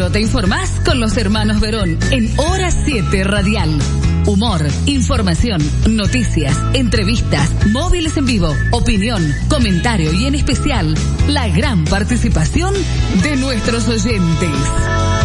Primero te informás con los hermanos Verón en Hora 7 Radial. Humor, información, noticias, entrevistas, móviles en vivo, opinión, comentario y en especial la gran participación de nuestros oyentes.